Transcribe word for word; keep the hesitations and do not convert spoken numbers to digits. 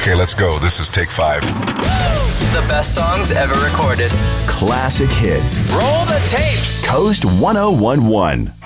Okay, let's go. This is take five. The best songs ever recorded. Classic hits. Roll the tapes. Coast ten eleven.